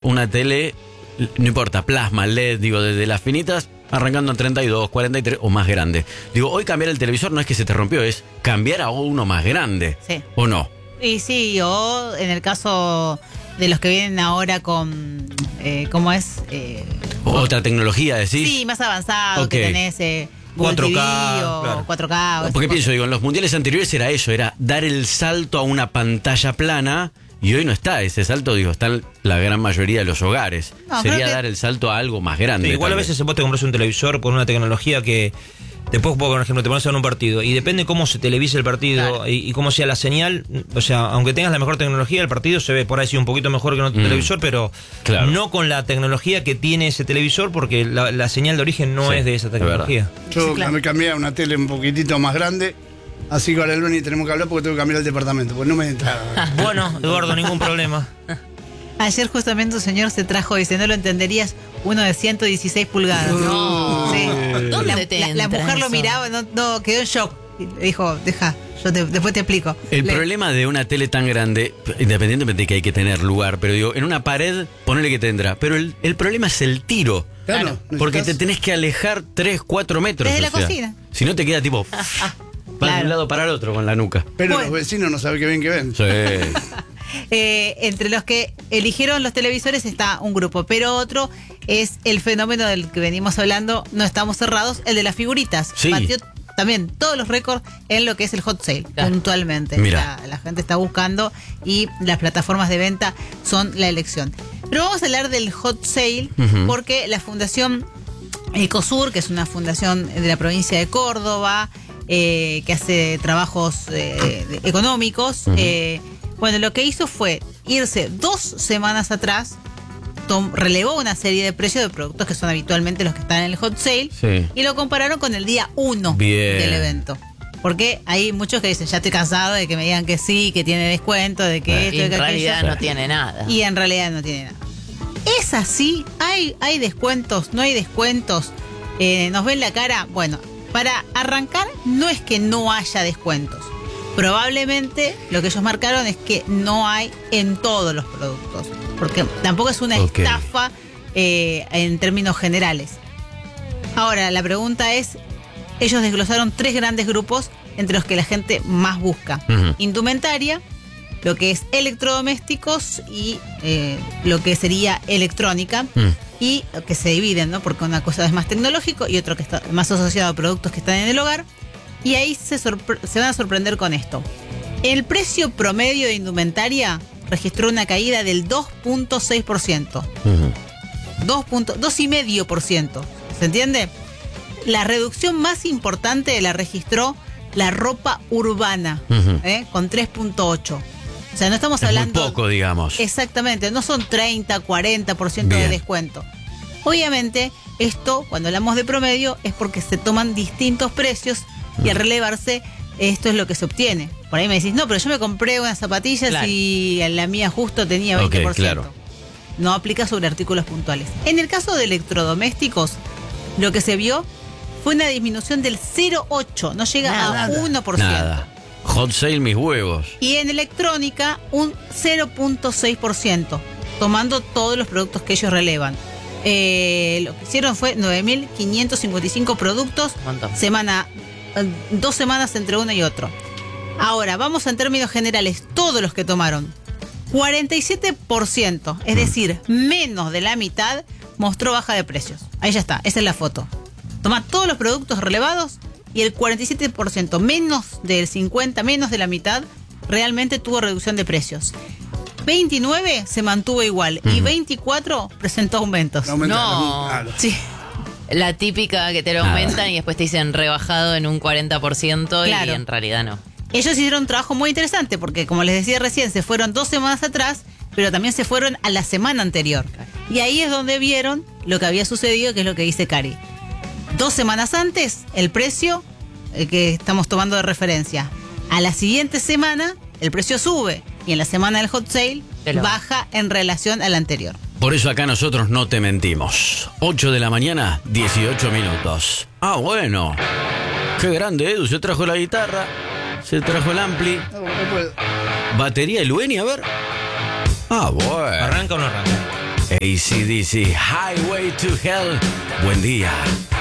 una tele, no importa, plasma, LED, digo, desde las finitas, arrancando en 32, 43 o más grande. Digo, hoy cambiar el televisor no es que se te rompió, es cambiar a uno más grande. Sí. ¿O no? Y sí, o en el caso de los que vienen ahora con, ¿cómo es? Otra tecnología, decís. Sí, más avanzado, Ok. que tenés Google 4K, TV o claro. 4K. Porque pienso, digo, en los mundiales anteriores era eso, era dar el salto a una pantalla plana. Y hoy no está ese salto, digo, está en la gran mayoría de los hogares. No, Sería creo que- dar el salto a algo más grande. Sí, igual a tal veces vez. vos te compras un televisor con una tecnología que después, por ejemplo, te pones a ver un partido y depende cómo se televise el partido Claro. y cómo sea la señal. O sea, aunque tengas la mejor tecnología, el partido se ve por ahí sí un poquito mejor que en otro televisor, pero Claro. no con la tecnología que tiene ese televisor porque la señal de origen no Sí, es de esa es verdad. tecnología. Yo Sí, claro. me cambié a una tele un poquitito más grande. Así que ahora el lunes tenemos que hablar porque tengo que cambiar el departamento. Pues no me entra. Bueno, Eduardo, ningún problema. Ayer justamente un señor se trajo, dice, no lo entenderías, uno de 116 pulgadas. No. Sí. ¿Dónde te la entra mujer lo eso? miraba, no, quedó en shock. Y le dijo, deja, después te explico. El Le- problema de una tele tan grande, independientemente de que hay que tener lugar, pero digo, en una pared, ponele que tendrá. Pero el problema es el tiro. Claro, Porque te necesitas- tenés que alejar 3, 4 metros. Desde o la sea. cocina. Si no te queda tipo... Va de Claro. un lado para el otro con la nuca. Pero Bueno. los vecinos no saben qué bien que ven. Sí. Entre los que eligieron los televisores está un grupo, pero otro es el fenómeno del que venimos hablando, no estamos cerrados, el de las figuritas. Sí. Batió también todos los récords en lo que es el hot sale, Claro. puntualmente. Mira. La gente está buscando y las plataformas de venta son la elección. Pero vamos a hablar del hot sale Ujú. porque la Fundación Ecosur, que es una fundación de la provincia de Córdoba, que hace trabajos económicos, bueno, lo que hizo fue irse 2 semanas atrás, relevó una serie de precios de productos que son habitualmente los que están en el hot sale, Sí. y lo compararon con el día 1 Bien. del evento. Porque hay muchos que dicen, ya estoy cansado de que me digan que sí, que tiene descuento, de que esto, Y de en que realidad aquello. no tiene nada. Y en realidad no tiene nada. ¿Es así? ¿Hay descuentos? ¿No hay descuentos? ¿Nos ven la cara? Bueno, para arrancar, no es que no haya descuentos. Probablemente lo que ellos marcaron es que no hay en todos los productos. Porque tampoco es una Ok. estafa en términos generales. Ahora, la pregunta es, ellos desglosaron 3 grandes grupos entre los que la gente más busca. Ujú. Indumentaria, lo que es electrodomésticos y lo que sería electrónica. Y que se dividen, ¿no? Porque una cosa es más tecnológico y otro que está más asociado a productos que están en el hogar. Y ahí se van a sorprender con esto. El precio promedio de indumentaria registró una caída del 2.6%. 2,5%. ¿Se entiende? La reducción más importante la registró la ropa urbana, Ujú. con 3.8%. O sea, no estamos Es muy hablando... poco, digamos. Exactamente, no son 30, 40% de Bien. descuento. Obviamente, esto, cuando hablamos de promedio, es porque se toman distintos precios y al relevarse, esto es lo que se obtiene. Por ahí me decís, no, pero yo me compré unas zapatillas Claro. y la mía justo tenía 20%. Ok, claro. No aplica sobre artículos puntuales. En el caso de electrodomésticos, lo que se vio fue una disminución del 0,8%, no llega Nada. a 1%. Nada. Hot sale mis huevos. Y en electrónica, un 0.6%, tomando todos los productos que ellos relevan. Lo que hicieron fue 9.555 productos, Montón. 2 semanas entre uno y otro. Ahora, vamos en términos generales, todos los que tomaron. 47%, es decir, menos de la mitad, mostró baja de precios. Ahí ya está, esa es la foto. Toma todos los productos relevados y el 47%, menos del 50%, menos de la mitad, realmente tuvo reducción de precios. 29 se mantuvo igual y 24 presentó aumentos. Aumenta No. claro. Sí, La típica que te lo Nada. aumentan y después te dicen rebajado en un 40% Claro. y en realidad no. ellos hicieron un trabajo muy interesante porque, como les decía recién, se fueron 2 semanas atrás, pero también se fueron a la semana anterior. Y ahí es donde vieron lo que había sucedido, que es lo que dice Cari. 2 semanas antes, el precio que estamos tomando de referencia. A la siguiente semana, el precio sube. Y en la semana del hot sale, Te lo baja en relación al anterior. Por eso acá nosotros no te mentimos. 8 de la mañana, 18 minutos. Ah, bueno. Qué grande, Edu. Se trajo la guitarra, se trajo el ampli. No, no puedo. Batería el Lueni, a ver. Ah, bueno. ¿Arranca o no arranca? AC/DC, Highway to Hell. Buen día.